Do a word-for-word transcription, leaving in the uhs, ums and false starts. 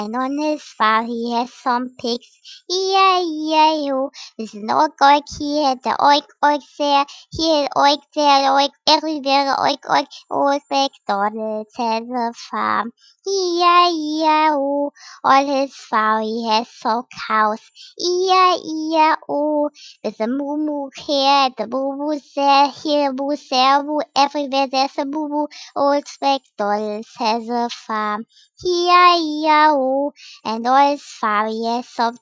and on his farm he has some pigs. E I E I O. There's an oink oink here, the oink oink there, here oink there, oink everywhere, oink oink. Old MacDonald has a farm. E I E I O. On his farm he has some cows. E I E I O. There's a moo moo here, the moo moo there, here moo there, moo everywhere. There's a moo moo. Old MacDonald has a farm. E I E I O. And on his farm he has some